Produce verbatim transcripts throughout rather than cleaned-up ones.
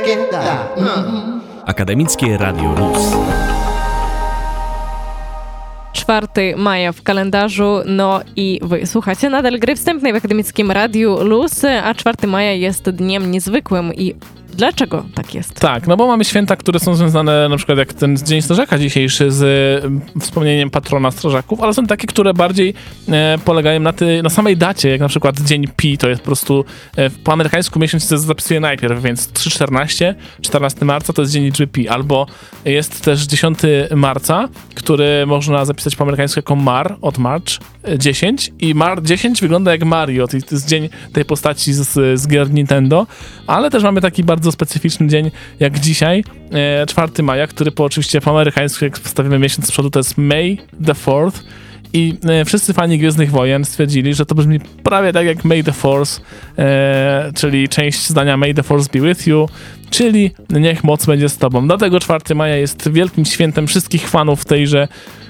Akademickie Radio Luz. czwartego maja w kalendarzu, no i wy słuchacie nadal Gry Wstępnej w Akademickim Radiu Luz, a czwartego maja jest dniem niezwykłym i dlaczego tak jest? Tak, no bo mamy święta, które są związane na przykład jak ten Dzień Strażaka dzisiejszy z e, wspomnieniem patrona strażaków, ale są takie, które bardziej e, polegają na, ty, na samej dacie, jak na przykład Dzień Pi, to jest po prostu e, po amerykańsku miesiąc się zapisuje najpierw, więc trzy czternaście, czternastego marca to jest Dzień liczby Pi, albo jest też dziesiątego marca, który można zapisać po amerykańsku jako Mar, od March dziesięć i Mar dziesięć wygląda jak Mario, to jest dzień tej postaci z, z gier Nintendo, ale też mamy taki bardzo specyficzny dzień jak dzisiaj, e, czwartego maja, który po oczywiście po amerykańsku, jak wstawimy miesiąc z przodu, to jest May the fourth i e, wszyscy fani Gwiezdnych Wojen stwierdzili, że to brzmi prawie tak jak May the Force, e, czyli część zdania May the Force be with you, czyli niech moc będzie z tobą. Dlatego czwartego maja jest wielkim świętem wszystkich fanów tejże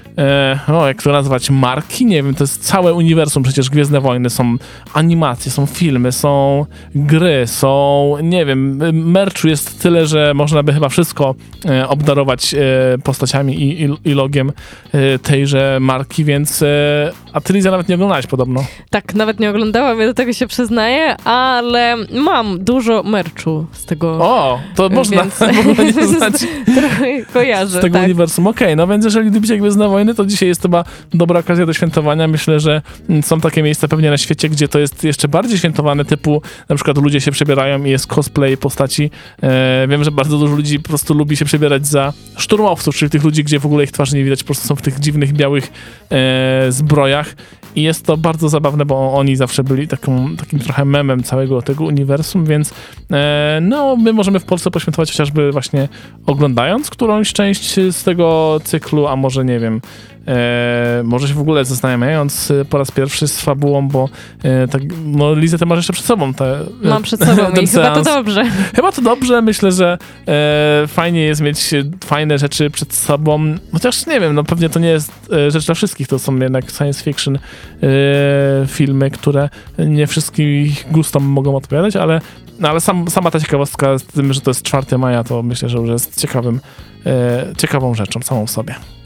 E, o, jak to nazwać, marki? Nie wiem, to jest całe uniwersum, przecież Gwiezdne Wojny, są animacje, są filmy, są gry, są, nie wiem, merchu jest tyle, że można by chyba wszystko e, obdarować e, postaciami i, i, i logiem e, tejże marki, więc e, a ty, Liza, nawet nie oglądałaś podobno. Tak, nawet nie oglądałam, ja do tego się przyznaję, ale mam dużo merchu z tego. O, to można więc... w ogóle nie znać trochę kojarzę, z tego tak. uniwersum. Okej, okay, no więc jeżeli lubicie Gwiezdne Wojny, to dzisiaj jest chyba dobra okazja do świętowania. Myślę, że są takie miejsca pewnie na świecie, gdzie to jest jeszcze bardziej świętowane, typu na przykład ludzie się przebierają i jest cosplay postaci. E, wiem, że bardzo dużo ludzi po prostu lubi się przebierać za szturmowców, czyli tych ludzi, gdzie w ogóle ich twarzy nie widać, po prostu są w tych dziwnych, białych e, zbrojach. I jest to bardzo zabawne, bo oni zawsze byli taką, takim trochę memem całego tego uniwersum, więc e, no, my możemy w Polsce poświętować chociażby właśnie oglądając którąś część z tego cyklu, a może nie wiem, e, może się w ogóle zaznajamiając po raz pierwszy z fabułą, bo e, tak, no Lizę, ty masz jeszcze przed sobą te, Mam przed sobą i chyba to dobrze. Chyba to dobrze, myślę, że e, fajnie jest mieć fajne rzeczy przed sobą, chociaż nie wiem, no pewnie to nie jest e, rzecz dla wszystkich, to są jednak science fiction e, filmy, które nie wszystkich gustom mogą odpowiadać, ale, no, ale sam, sama ta ciekawostka z tym, że to jest czwartego maja, to myślę, że już jest ciekawym, e, ciekawą rzeczą samą w sobie.